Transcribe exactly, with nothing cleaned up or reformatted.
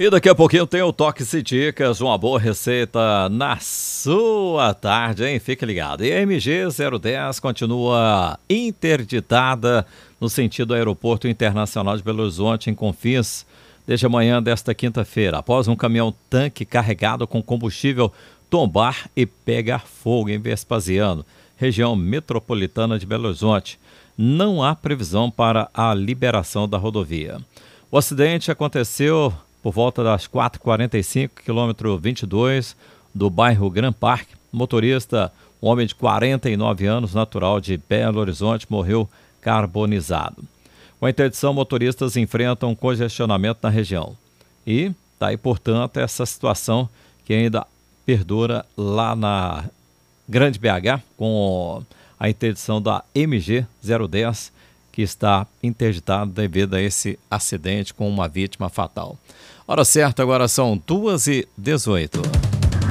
E daqui a pouquinho tem o Toques e Dicas, uma boa receita na sua tarde, hein? Fique ligado. E a M G zero dez continua interditada no sentido Aeroporto Internacional de Belo Horizonte, em Confins, desde amanhã desta quinta-feira, após um caminhão-tanque carregado com combustível tombar e pegar fogo em Vespasiano, região metropolitana de Belo Horizonte. Não há previsão para a liberação da rodovia. O acidente aconteceu por volta das quatro e quarenta e cinco, quilômetro vinte e dois, do bairro Gran Parque. O motorista, um homem de quarenta e nove anos, natural de Belo Horizonte, morreu carbonizado. Com a interdição, motoristas enfrentam congestionamento na região. E está aí, portanto, essa situação que ainda perdura lá na Grande B H, com a interdição da M G zero dez, que está interditada devido a esse acidente com uma vítima fatal. Hora certa, agora são duas e dezoito.